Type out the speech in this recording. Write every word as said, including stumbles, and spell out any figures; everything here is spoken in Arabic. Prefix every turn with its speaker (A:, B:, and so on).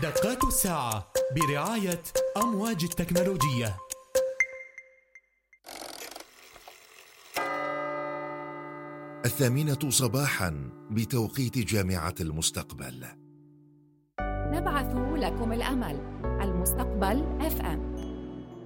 A: دقات الساعة برعاية أمواج التكنولوجية.
B: الثامنة صباحا بتوقيت جامعة المستقبل.
C: نبعث لكم الأمل. المستقبل إف إم.